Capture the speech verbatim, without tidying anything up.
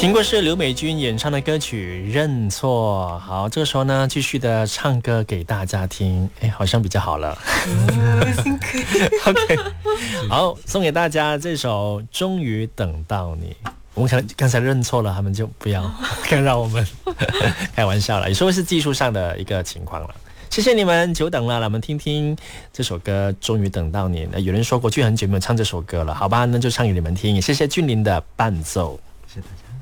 听过是刘美君演唱的歌曲《认错》。好，这个时候呢，继续的唱歌给大家听。哎，好像比较好了。OK， 好，送给大家这首《终于等到你》。我们可能刚才认错了，他们就不要更让我们开玩笑了，有时候是技术上的一个情况了。谢谢你们，久等了，来我们听听这首歌《终于等到你》。有人说过去很久没有唱这首歌了，好吧，那就唱给你们听。也谢谢俊霖的伴奏， 谢谢大家。